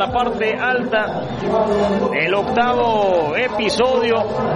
la parte alta del octavo episodio.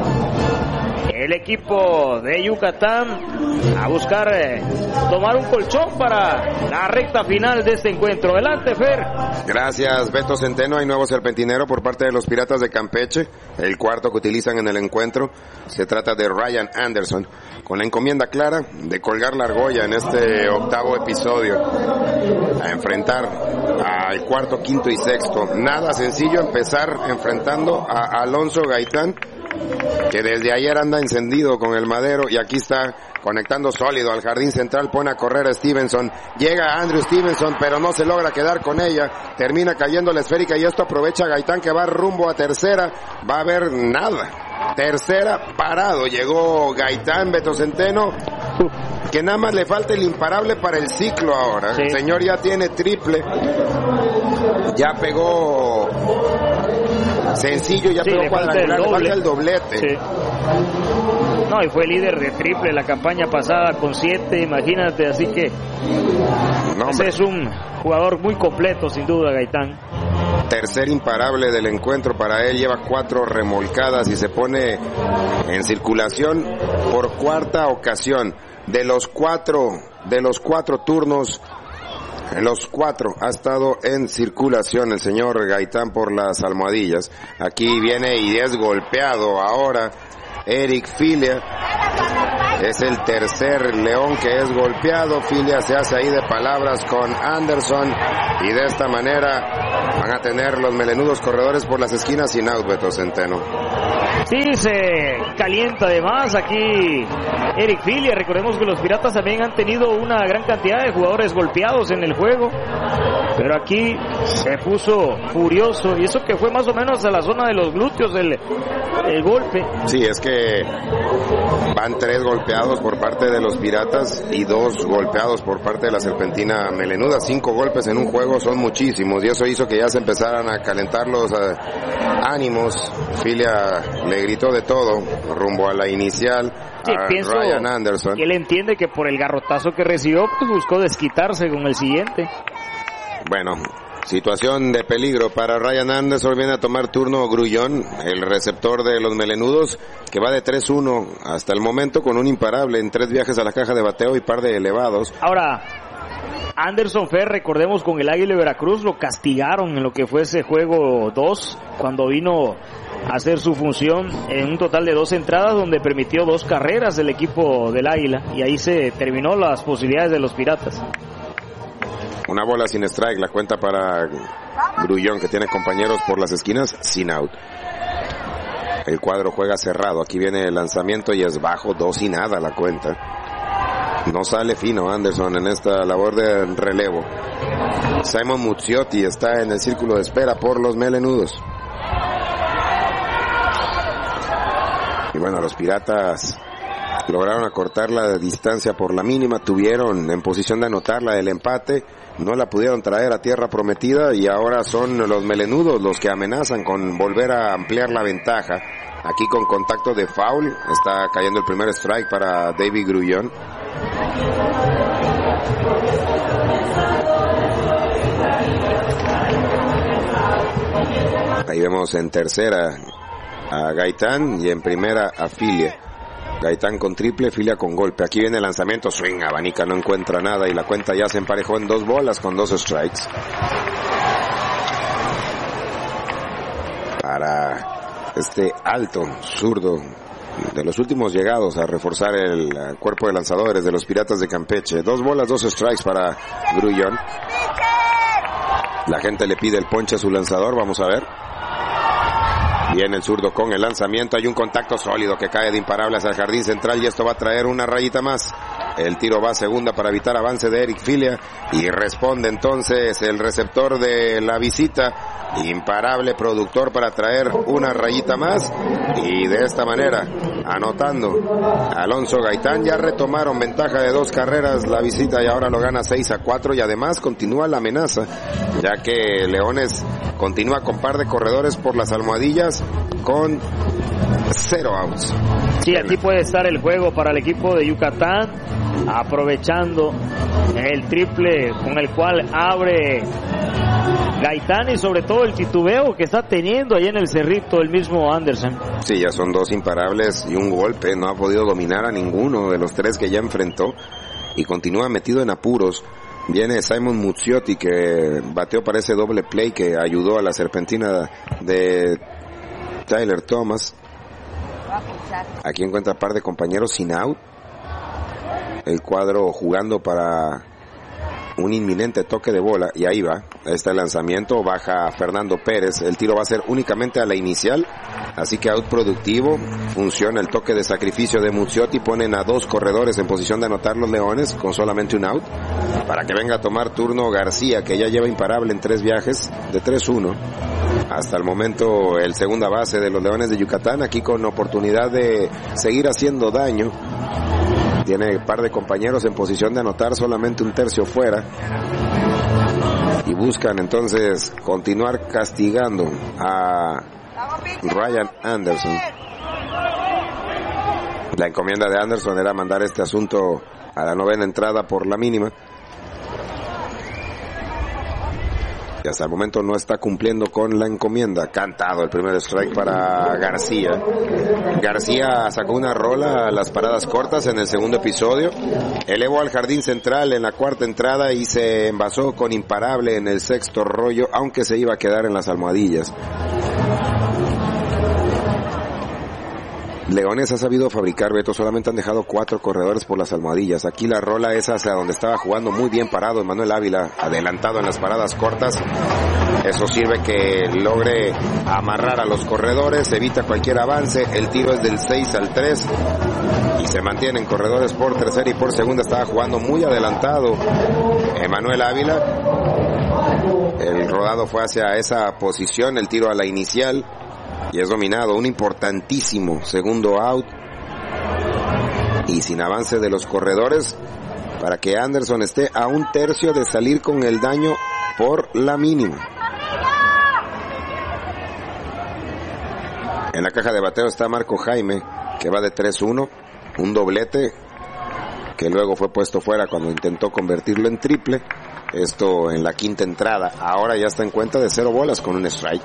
El equipo de Yucatán a buscar tomar un colchón para la recta final de este encuentro. Adelante, Fer. Gracias, Beto Centeno. Hay nuevo serpentinero por parte de los Piratas de Campeche, el cuarto que utilizan en el encuentro. Se trata de Ryan Anderson, con la encomienda clara de colgar la argolla en este octavo episodio, a enfrentar al cuarto, quinto y sexto. Nada sencillo empezar enfrentando a Alonso Gaitán, que desde ayer anda encendido con el madero, y aquí está conectando sólido al jardín central. Pone a correr a Stevenson, llega Andrew Stevenson, pero no se logra quedar con ella, termina cayendo la esférica, y esto aprovecha Gaitán, que va rumbo a tercera. Va a haber nada, tercera, parado, llegó Gaitán, Beto Centeno, que nada más le falta el imparable para el ciclo ahora. Sí. El señor ya tiene triple, ya pegó sencillo, ya pegó cuadrangular, le falta el doblete. Sí. No, y fue líder de triple la campaña pasada con 7, imagínate, así que no, ese es un jugador muy completo, sin duda, Gaitán. Tercer imparable del encuentro para él, lleva 4 remolcadas y se pone en circulación por cuarta ocasión. De los cuatro turnos, en los 4 ha estado en circulación el señor Gaitán por las almohadillas. Aquí viene y es golpeado ahora Eric Filia. Es el tercer león que es golpeado. Filia se hace ahí de palabras con Anderson, y de esta manera van a tener los melenudos corredores por las esquinas sin out, Beto Centeno. Sí, se calienta además aquí Eric Filia. Recordemos que los Piratas también han tenido una gran cantidad de jugadores golpeados en el juego, pero aquí se puso furioso, y eso que fue más o menos a la zona de los glúteos el golpe. Sí, es que van 3 golpeados por parte de los Piratas y 2 golpeados por parte de la Serpentina Melenuda. 5 golpes en un juego son muchísimos, y eso hizo que ya se empezaran a calentar los ánimos. Filia le gritó de todo rumbo a la inicial. Sí, pienso Ryan Anderson, que él entiende que por el garrotazo que recibió, pues buscó desquitarse con el siguiente. Bueno, situación de peligro para Ryan Anderson. Viene a tomar turno Grullón, el receptor de los melenudos, que va de 3-1 hasta el momento con un imparable en 3 viajes a la caja de bateo y par de elevados. Ahora, Anderson Fer, recordemos, con el Águila de Veracruz lo castigaron en lo que fue ese juego 2, cuando vino a hacer su función en un total de 2 entradas, donde permitió 2 carreras del equipo del Águila, y ahí se terminó las posibilidades de los Piratas. Una bola sin strike, la cuenta para Grullón, que tiene compañeros por las esquinas, sin out. El cuadro juega cerrado, aquí viene el lanzamiento y es bajo, 2-0 la cuenta. No sale fino Anderson en esta labor de relevo. Simon Muzziotti está en el círculo de espera por los melenudos. Y bueno, los Piratas lograron acortar la distancia por la mínima, tuvieron en posición de anotar la del empate, no la pudieron traer a tierra prometida, y ahora son los melenudos los que amenazan con volver a ampliar la ventaja. Aquí con contacto de foul, está cayendo el primer strike para David Grullón. Ahí vemos en tercera a Gaitán y en primera a Filia. Gaitán con triple, Filia con golpe. Aquí viene el lanzamiento, swing, abanica, no encuentra nada, y la cuenta ya se emparejó en 2 bolas con 2 strikes. Para este alto zurdo, de los últimos llegados a reforzar el cuerpo de lanzadores de los Piratas de Campeche. 2 bolas, 2 strikes para Grullón. La gente le pide el ponche a su lanzador, vamos a ver. Viene el zurdo con el lanzamiento, hay un contacto sólido que cae de imparables al jardín central, y esto va a traer una rayita más. El tiro va a segunda para evitar avance de Eric Filia, y responde entonces el receptor de la visita, imparable productor, para traer una rayita más, y de esta manera, anotando Alonso Gaitán. Ya retomaron ventaja de 2 carreras la visita, y ahora lo gana 6-4, y además continúa la amenaza, ya que Leones continúa con par de corredores por las almohadillas con 0 outs. Sí, aquí puede estar el juego para el equipo de Yucatán, aprovechando el triple con el cual abre Gaitán y sobre todo el titubeo que está teniendo ahí en el cerrito el mismo Anderson. Sí, ya son 2 imparables y un golpe. No ha podido dominar a ninguno de los 3 que ya enfrentó y continúa metido en apuros. Viene Simon Muzziotti, que bateó para ese doble play que ayudó a la serpentina de Tyler Thomas. Aquí encuentra par de compañeros sin out. El cuadro jugando para un inminente toque de bola, y ahí va. Este lanzamiento, baja Fernando Pérez. El tiro va a ser únicamente a la inicial, así que out productivo. Funciona el toque de sacrificio de Muzziotti. Ponen a 2 corredores en posición de anotar los Leones con solamente un out, para que venga a tomar turno García, que ya lleva imparable en 3 viajes de 3-1. Hasta el momento el segunda base de los Leones de Yucatán, aquí con oportunidad de seguir haciendo daño. Tiene un par de compañeros en posición de anotar, solamente un tercio fuera. Y buscan entonces continuar castigando a Ryan Anderson. La encomienda de Anderson era mandar este asunto a la 9ª entrada por la mínima. Y hasta el momento no está cumpliendo con la encomienda. Cantado el primer strike para García. García sacó una rola a las paradas cortas en el segundo episodio. Elevó al jardín central en la 4ª entrada y se envasó con imparable en el 6º rollo, aunque se iba a quedar en las almohadillas. Leones ha sabido fabricar, Beto, solamente han dejado 4 corredores por las almohadillas. Aquí la rola es hacia donde estaba jugando muy bien parado Emmanuel Ávila, adelantado en las paradas cortas. Eso sirve que logre amarrar a los corredores, evita cualquier avance. El tiro es del 6 al 3 y se mantienen corredores por tercera y por segunda. Estaba jugando muy adelantado Emmanuel Ávila. El rodado fue hacia esa posición, el tiro a la inicial. Y es dominado, un importantísimo segundo out. Y sin avance de los corredores, para que Anderson esté a un tercio de salir con el daño por la mínima. En la caja de bateo está Marco Jaime, que va de 3-1, un doblete que luego fue puesto fuera cuando intentó convertirlo en triple. Esto en la 5ª entrada. Ahora ya está en cuenta de 0 bolas con un strike.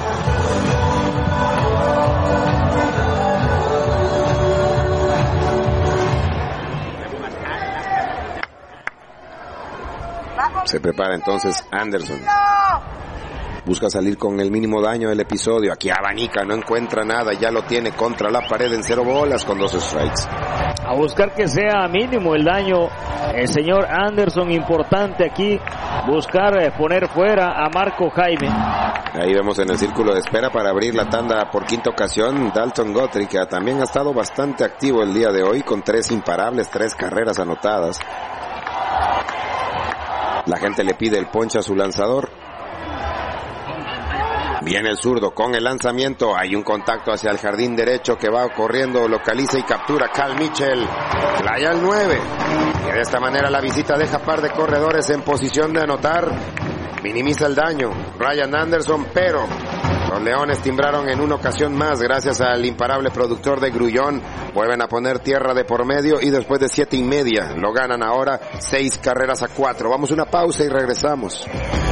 Se prepara entonces Anderson. Busca salir con el mínimo daño del episodio. Aquí abanica, no encuentra nada. Ya lo tiene contra la pared en 0 bolas con 2 strikes. A buscar que sea mínimo el daño. El señor Anderson, importante aquí. Buscar poner fuera a Marco Jaime. Ahí vemos en el círculo de espera para abrir la tanda por 5ª ocasión Dalton Guthrie, que también ha estado bastante activo el día de hoy con 3 imparables, 3 carreras anotadas. La gente le pide el ponche a su lanzador. Viene el zurdo con el lanzamiento. Hay un contacto hacia el jardín derecho que va corriendo, localiza y captura Cal Mitchell. Playa al 9. Y de esta manera la visita deja par de corredores en posición de anotar. Minimiza el daño Ryan Anderson, pero los Leones timbraron en una ocasión más gracias al imparable productor de Grullón. Vuelven a poner tierra de por medio y después de 7 y media lo ganan ahora 6 carreras a 4. Vamos a una pausa y regresamos.